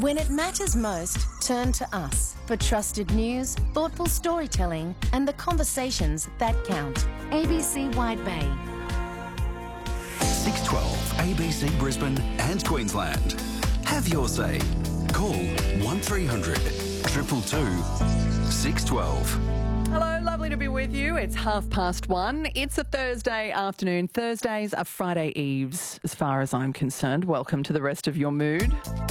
When it matters most, turn to us for trusted news, thoughtful storytelling, and the conversations that count. ABC Wide Bay. 612 ABC Brisbane and Queensland. Have your say. Call 1300 222 612. Hello, lovely to be with you. It's 1:30. It's a Thursday afternoon. Thursdays are Friday eves, as far as I'm concerned. Welcome to the rest of your mood.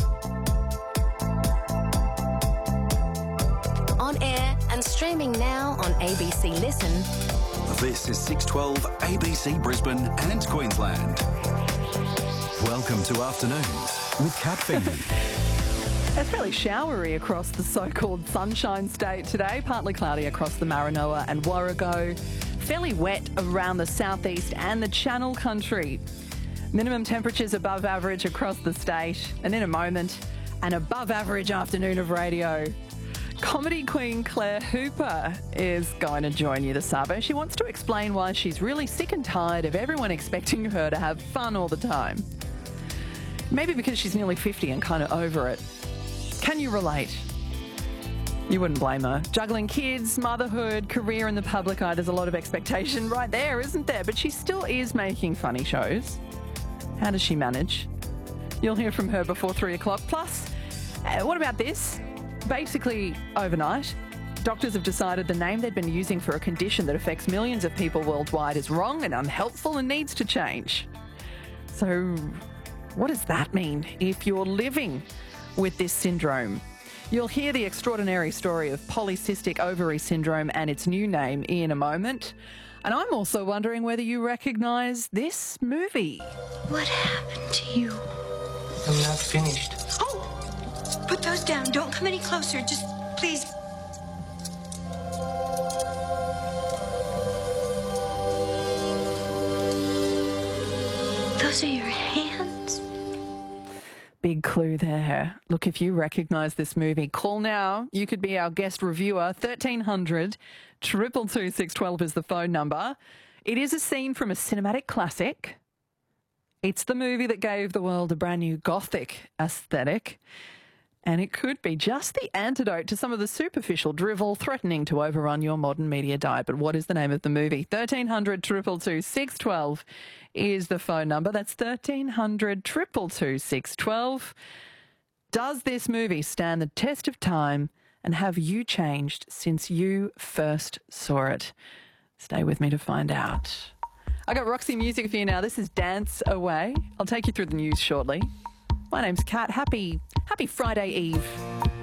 On air and streaming now on ABC Listen. This is 612 ABC Brisbane and Queensland. Welcome to Afternoons with Kat Feeney. It's fairly showery across the so-called Sunshine State today. Partly cloudy across the Maranoa and Warrego. Fairly wet around the southeast and the Channel Country. Minimum temperatures above average across the state. And in a moment, an above average afternoon of radio. Comedy queen Claire Hooper is going to join you this Arvo. She wants to explain why she's really sick and tired of everyone expecting her to have fun all the time. Maybe because she's nearly 50 and kind of over it. Can you relate? You wouldn't blame her. Juggling kids, motherhood, career in the public eye, there's a lot of expectation right there, isn't there? But she still is making funny shows. How does she manage? You'll hear from her before 3 o'clock. Plus, what about this? Basically, overnight, doctors have decided the name they'd been using for a condition that affects millions of people worldwide is wrong and unhelpful and needs to change. So, what does that mean if you're living with this syndrome? You'll hear the extraordinary story of polycystic ovary syndrome and its new name in a moment. And I'm also wondering whether you recognise this movie. What happened to you? I'm not finished. Oh! Put those down. Don't come any closer. Just, please. Those are your hands. Big clue there. Look, if you recognise this movie, call now. You could be our guest reviewer. 1300 222 612 is the phone number. It is a scene from a cinematic classic. It's the movie that gave the world a brand new gothic aesthetic. And it could be just the antidote to some of the superficial drivel threatening to overrun your modern media diet. But what is the name of the movie? 1300 222 612 is the phone number. That's 1300 222 612. Does this movie stand the test of time, and have you changed since you first saw it? Stay with me to find out. I got Roxy music for you now. This is Dance Away. I'll take you through the news shortly. My name's Kat. Happy Friday Eve.